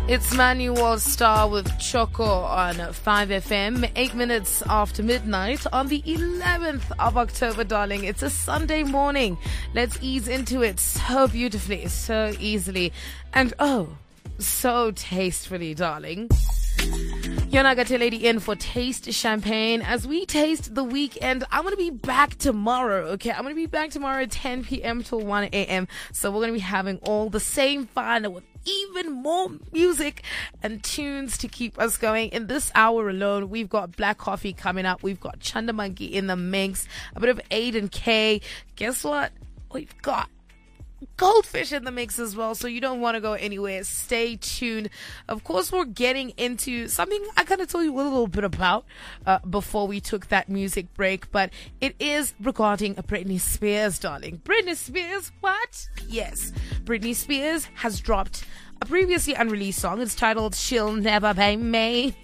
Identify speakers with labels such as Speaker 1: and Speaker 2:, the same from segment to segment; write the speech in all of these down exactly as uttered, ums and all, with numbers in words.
Speaker 1: It's Manuel Star with Choco on five F M, eight minutes after midnight on the eleventh of October, darling. It's a Sunday morning. Let's ease into it so beautifully, so easily, and oh, so tastefully, darling. Yona got your lady in for Taste Champagne. As we taste the weekend, I'm going to be back tomorrow, okay? I'm going to be back tomorrow at ten p.m. till one a.m. So we're going to be having all the same fun with even more music and tunes to keep us going. In this hour alone, we've got Black Coffee coming up. We've got Chanda Monkey in the mix. A bit of Aiden K. Guess what? We've got Goldfish in the mix as well, so you don't want to go anywhere. Stay tuned. Of course, we're getting into something I kind of told you a little bit about uh, before we took that music break, but it is regarding Britney Spears, darling. Britney Spears, what? Yes, Britney Spears has dropped a previously unreleased song. It's titled She'll Never Be Me.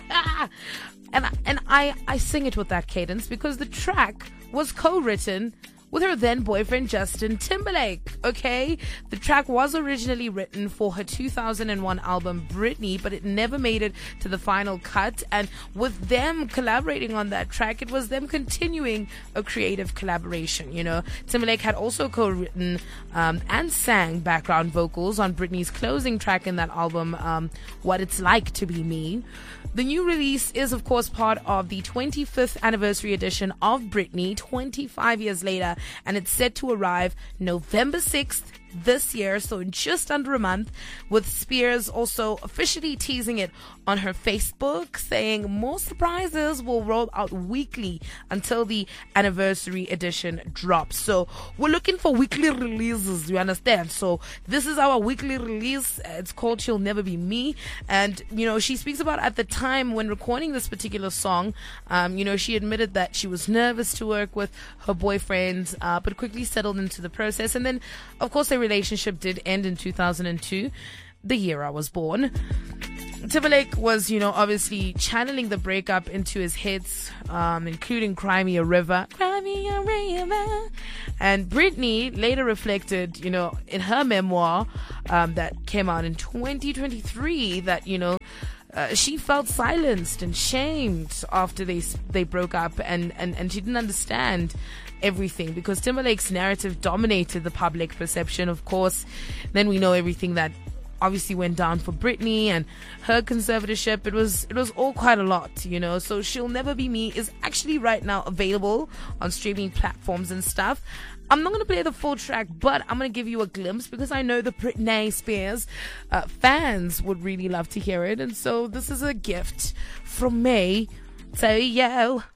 Speaker 1: and and I, I sing it with that cadence because the track was co-written with her then boyfriend Justin Timberlake, okay? The track was originally written for her two thousand one album Britney, but it never made it to the final cut. And with them collaborating on that track, it was them continuing a creative collaboration, you know? Timberlake had also co-written um, and sang background vocals on Britney's closing track in that album, um, What It's Like to Be Me. The new release is, of course, part of the twenty-fifth anniversary edition of Britney, twenty-five years later, and it's set to arrive November sixth this year, so in just under a month, with Spears also officially teasing it on her Facebook, saying more surprises will roll out weekly until the anniversary edition drops. So we're looking for weekly releases, you understand? So this is our weekly release. It's called She'll Never Be Me. And, you know, she speaks about at the time when recording this particular song, um, you know, she admitted that she was nervous to work with her boyfriend, uh, but quickly settled into the process. And then, of course, they relationship did end in two thousand two, the year I was born. Timberlake was, you know, obviously channeling the breakup into his hits, um, including Cry Me a River, Cry Me a River. And Britney later reflected, you know, in her memoir um, that came out in twenty twenty-three that, you know, Uh, she felt silenced and shamed after they they broke up, and, and, and she didn't understand everything because Timberlake's narrative dominated the public perception. Of course, then we know everything that obviously went down for Britney and her conservatorship. It was it was all quite a lot, you know. So She'll Never Be Me is actually right now available on streaming platforms and stuff. I'm not going to play the full track, but I'm going to give you a glimpse because I know the Britney Spears uh, fans would really love to hear it. And so this is a gift from me to you.